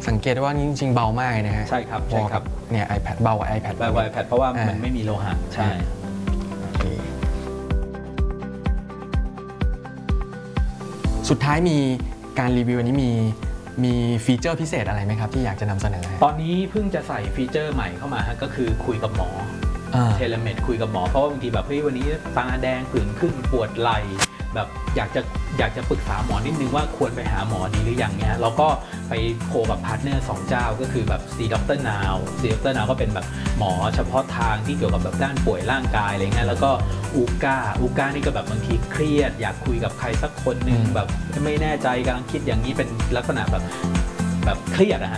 สังเกตว่านี่จริงๆเบามากนะฮะใช่ครับใช่ครับเนี่ย iPad เบากว่า iPad เบากว่า iPad เพราะว่ามันไม่มีโลหะใช่สุดท้ายมีการรีวิวอันนี้มีฟีเจอร์พิเศษอะไรไหมครับที่อยากจะนำเสนอตอนนี้เพิ่งจะใส่ฟีเจอร์ใหม่เข้ามาก็คือคุยกับหมอเทเลเมดคุยกับหมอเพราะว่าบางทีแบบเฮ้ยวันนี้ตาแดงผื่นขึ้นปวดไหล่แบบอยากจะปรึกษาหมอนิดนึงว่าควรไปหาหมอดีหรือยังเนี่ยเราก็ไปโคกับพาร์ทเนอร์2 เจ้าก็คือแบบ C Dr. Now C Dr. Now ก็เป็นแบบหมอเฉพาะทางที่เกี่ยวกับแบบด้านป่วยร่างกายอะไรเงี้ยแล้วก็อูก้านี่ก็แบบบางทีเครียดอยากคุยกับใครสักคนหนึ่งแบบไม่แน่ใจกำลังคิดอย่างนี้เป็นลักษณะแบบเครียดอะฮะ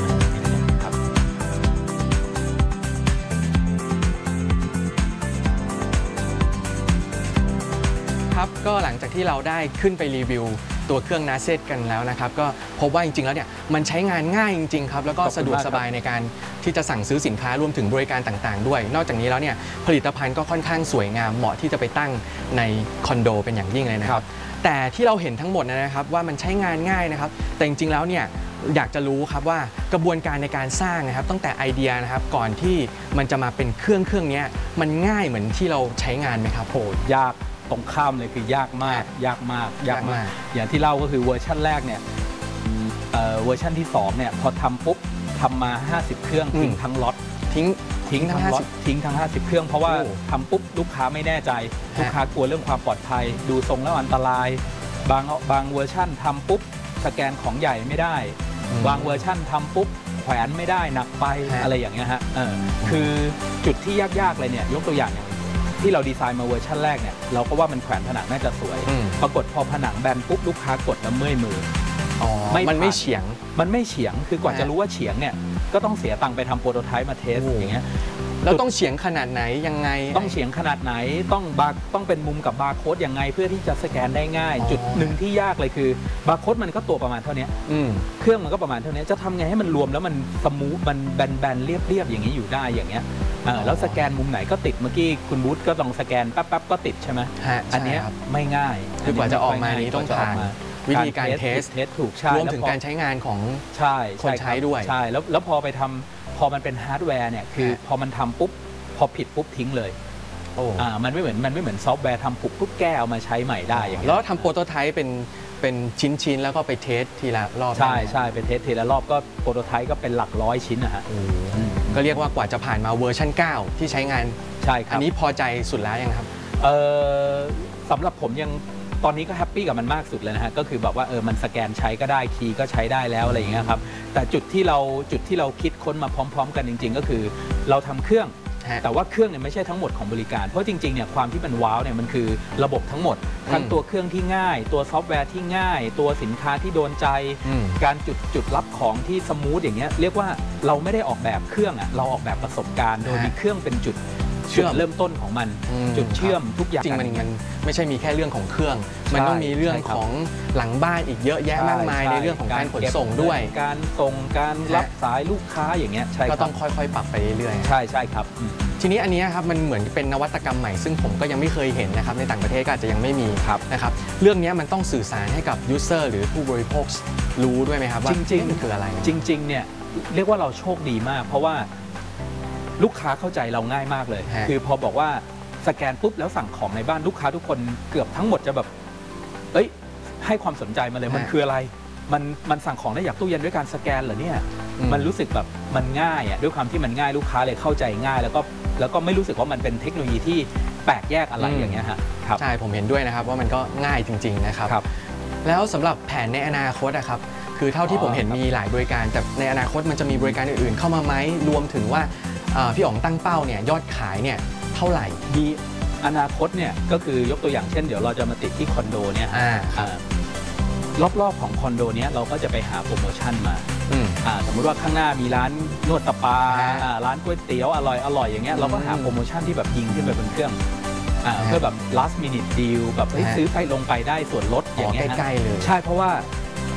ครับก็หลังจากที่เราได้ขึ้นไปรีวิวตัวเครื่อง NASET กันแล้วนะครับก็พบว่าจริงๆแล้วเนี่ยมันใช้งานง่ายจริงๆครับแล้วก็สะดวกสบายในการที่จะสั่งซื้อสินค้ารวมถึงบริการต่างๆด้วยนอกจากนี้แล้วเนี่ยผลิตภัณฑ์ก็ค่อนข้างสวยงามเหมาะที่จะไปตั้งในคอนโดเป็นอย่างยิ่งเลยนะครับแต่ที่เราเห็นทั้งหมดนะครับว่ามันใช้งานง่ายนะครับแต่จริงๆแล้วเนี่ยอยากจะรู้ครับว่ากระบวนการในการสร้างนะครับตั้งแต่ไอเดียนะครับก่อนที่มันจะมาเป็นเครื่องนี้มันง่ายเหมือนที่เราใช้งานไหมครับโหยากตรงข้ามเลยคือยากมากอย่างที่เล่าก็คือเวอร์ชันแรกเนี่ยเวอร์ชันที่2เนี่ยพอทำปุ๊บทำมา50เครื่องทิ้งทั้งล็อตทิ้งทั้งล็อตทิ้งทั้ง50เครื่องเพราะว่าทำปุ๊บลูกค้าไม่แน่ใจลูกค้ากลัวเรื่องความปลอดภัยดูทรงแล้วอันตรายบางเวอร์ชันทำปุ๊บสแกนของใหญ่ไม่ได้บางเวอร์ชันทำปุ๊บแขวนไม่ได้หนักไปอะไรอย่างเงี้ยฮะคือจุดที่ยากๆเลยเนี่ยยกตัวอย่างที่เราดีไซน์มาเวอร์ชันแรกเนี่ยเราก็ว่ามันแขวนผนังน่าจะสวยปรากฏพอผนังแบนปุ๊บลูกค้ากดแล้วเมื่อยมือมันไม่เฉียงคือกว่าจะรู้ว่าเฉียงเนี่ยก็ต้องเสียตังค์ไปทำโปรโตไทป์มาเทสอย่างเงี้ยแล้วต้องเฉียงขนาดไหนยังไงต้องเฉียงขนาดไหนต้องเป็นมุมกับบาร์โค้ดยังไงเพื่อที่จะสแกนได้ง่ายจุดหนึ่งที่ยากเลยคือบาร์โค้ดมันก็ตัวประมาณเท่านี้เครื่องมันก็ประมาณเท่านี้จะทำไงให้มันรวมแล้วมันสมูทมันแบนๆเรียบๆอย่างนี้อยู่ได้อย่างเงี้ยแล้วสแกนมุมไหนก็ติดเมื่อกี้คุณบูธก็ลองสแกนแป๊บๆก็ติดใช่ไหมอันนี้ไม่ง่ายคือกว่าจะออกมานี้ต้องผ่านวิธีการเทสถูกรวมถึงการใช้งานของคนใช้ด้วยใช่แล้วพอไปทำพอมันเป็นฮาร์ดแวร์เนี่ยคือพอมันทำปุ๊บพอผิดปุ๊บทิ้งเลยมันไม่เหมือนซอฟต์แวร์ทำปุ๊บแก้เอามาใช้ใหม่ได้อย่างเงี้ยแล้วทำโปรโตไทป์เป็นชิ้นแล้วก็ไปเทสทีละรอบใช่ไปเทสทีละรอบก็โปรโตไทป์ก็เป็นหลักร้อยชิ้นนะฮะก็เรียกว่ากว่าจะผ่านมาเวอร์ชัน9ที่ใช้งานใช่ครับอันนี้พอใจสุดแล้วยังครับสำหรับผมยังตอนนี้ก็แฮปปี้กับมันมากสุดเลยนะฮะก็คือแบบว่ามันสแกนใช้ก็ได้คีย์ก็ใช้ได้แล้วอะไรอย่างเงี้ยครับแต่จุดที่เราคิดค้นมาพร้อมๆกันจริงๆก็คือเราทำเครื่องแต่ว่าเครื่องเนี่ยไม่ใช่ทั้งหมดของบริการเพราะจริงๆเนี่ยความที่มันว้าวเนี่ยมันคือระบบทั้งหมดทั้งตัวเครื่องที่ง่ายตัวซอฟต์แวร์ที่ง่ายตัวสินค้าที่โดนใจการจุดรับของที่สมูทอย่างเงี้ยเรียกว่าเราไม่ได้ออกแบบเครื่องเราออกแบบประสบการณ์โดยมีเครื่องเป็นจุดเชื่อมเริ่มต้นของมันจุดเชื่อมทุกอย่างจริงมันไม่ใช่มีแค่เรื่องของเครื่องมันต้องมีเรื่องของหลังบ้านอีกเยอะแยะมากมายในเรื่องของการขนส่งด้วยการส่งการรับสายลูกค้าอย่างเงี้ยก็ต้องค่อยๆปรับไปเรื่อยๆใช่ครับทีนี้อันนี้ครับมันเหมือนเป็นนวัตกรรมใหม่ซึ่งผมก็ยังไม่เคยเห็นนะครับในต่างประเทศก็อาจจะยังไม่มีนะครับเรื่องนี้มันต้องสื่อสารให้กับยูเซอร์หรือผู้บริโภครู้ด้วยไหมครับว่าจริงๆคืออะไรจริงๆเนี่ยเรียกว่าเราโชคดีมากเพราะว่าลูกค้าเข้าใจเราง่ายมากเลยคือพอบอกว่าสแกนปุ๊บแล้วสั่งของในบ้านลูกค้าทุกคนเกือบทั้งหมดจะแบบให้ความสนใจมาเลยมันคืออะไรมันสั่งของได้จากตู้เย็นด้วยการสแกนเหรอเนี่ยมันรู้สึกแบบมันง่ายด้วยความที่มันง่ายลูกค้าเลยเข้าใจง่ายแล้วก็ไม่รู้สึกว่ามันเป็นเทคโนโลยีที่แปลกแยกอะไรอย่างเงี้ยครับใช่ผมเห็นด้วยนะครับว่ามันก็ง่ายจริงๆนะครับแล้วสำหรับแผนในอนาคตนะครับคือเท่าที่ผมเห็นมีหลายบริการแต่ในอนาคตมันจะมีบริการอื่นๆเข้ามาไหมรวมถึงว่าพี่อ๋องตั้งเป้าเนี่ยยอดขายเนี่ยเท่าไหร่ดีอนาคตเนี่ยก็คือยกตัวอย่างเช่นเดี๋ยวเราจะมาติดที่คอนโดเนี่ยรอบๆของคอนโดเนี้ยเราก็จะไปหาโปรโมชั่นมาสมมุติว่าข้างหน้ามีร้านนวดสปาร้านก๋วยเตี๋ยวอร่อยอย่างเงี้ยเราก็หาโปรโมชั่นที่แบบยิงขึ้นไปบนเครื่องเพื่อแบบ last minute deal แบบซื้อไปลงไปได้ส่วนลดอย่างเงี้ยใกล้ๆเลยใช่เพราะว่า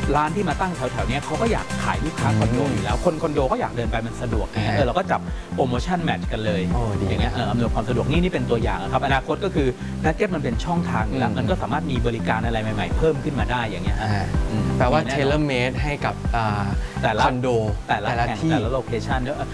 ร้านที่มาตั้งแถวๆเนี้ยเขาก็อยากขายลูกค้าคอนโดอยู่แล้วคนคอนโดก็อยากเดินไปมันสะดวกอย่างเงี้ยเราก็จับโปรโมชั่นแมทช์กันเลยโอ้ดีอย่างเงี้ยอำนวยความสะดวกนี่เป็นตัวอย่างนะครับอนาคตก็คือนัดเก็ตมันเป็นช่องทางอยู่แล้วมันก็สามารถมีบริการอะไรใหม่ๆเพิ่มขึ้นมาได้อย่างเงี้ยแปลว่ามีเทน่นอนเลอร์เมดให้กับแต่ละคอนโดแต่ละแห่งที่แต่ละโลเคชัน